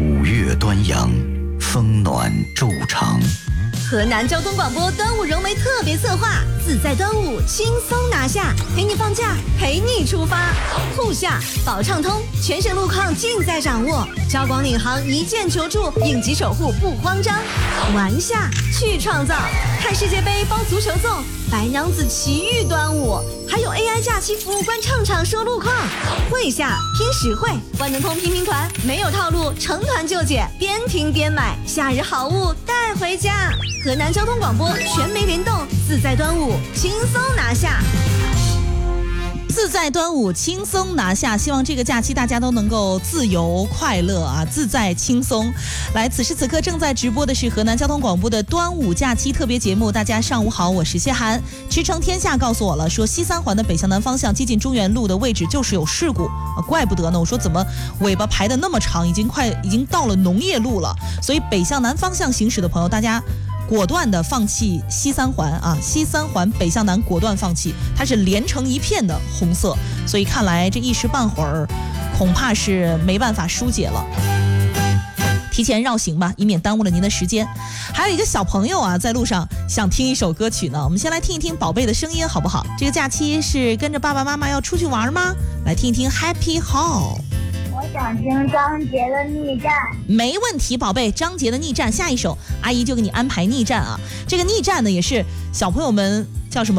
五岳端阳，风暖昼长。 河南交通广播端午融媒特别策划，自在端午，轻松拿下，陪你放假，陪你出发。沪下保畅通，全省路况尽在掌握。交广领航一键求助，应急守护不慌张。玩下去创造，看世界杯包足球粽，白娘子奇遇端午，还有 AI 假期服务官唱唱说路况。会下拼实惠，万能通拼团，没有套路，成团就解，边听边买，夏日好物带回家。河南交通广播全媒联动，自在端午，轻松拿下。 自在端午，轻松拿下。希望这个假期大家都能够自由快乐啊，自在轻松。来，此时此刻正在直播的是河南交通广播的端午假期特别节目。大家上午好，我是谢涵。驰骋天下告诉我了，说西三环的北向南方向接近中原路的位置就是有事故啊，怪不得呢。我说怎么尾巴排得那么长，已经到了农业路了。所以北向南方向行驶的朋友，大家果断的放弃西三环啊，西三环北向南果断放弃，它是连成一片的红色，所以看来这一时半会儿恐怕是没办法疏解了。提前绕行吧，以免耽误了您的时间。还有一个小朋友啊，在路上想听一首歌曲呢，我们先来听一听宝贝的声音好不好？这个假期是跟着爸爸妈妈要出去玩吗？来听一听 Happy Hall。 我想听张杰的逆战。 没问题，宝贝，张杰的逆战，下一首阿姨就给你安排逆战啊。这个逆战呢，也是小朋友们叫什么